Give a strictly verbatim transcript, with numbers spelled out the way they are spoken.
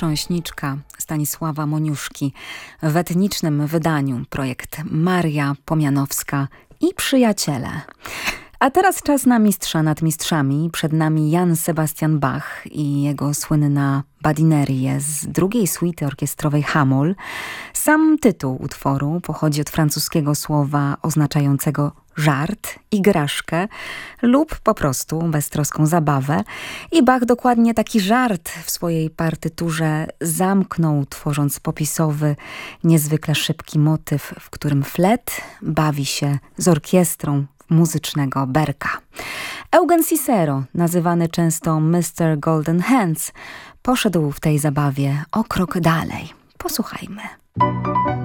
Prząśniczka Stanisława Moniuszki w etnicznym wydaniu, projekt Maria Pomianowska i Przyjaciele. A teraz czas na mistrza nad mistrzami. Przed nami Jan Sebastian Bach i jego słynna Badinerie z drugiej suity orkiestrowej Hamol. Sam tytuł utworu pochodzi od francuskiego słowa oznaczającego żart, igraszkę lub po prostu beztroską zabawę. I Bach dokładnie taki żart w swojej partyturze zamknął, tworząc popisowy, niezwykle szybki motyw, w którym flet bawi się z orkiestrą muzycznego berka. Eugen Cicero, nazywany często mister Golden Hands, poszedł w tej zabawie o krok dalej. Posłuchajmy.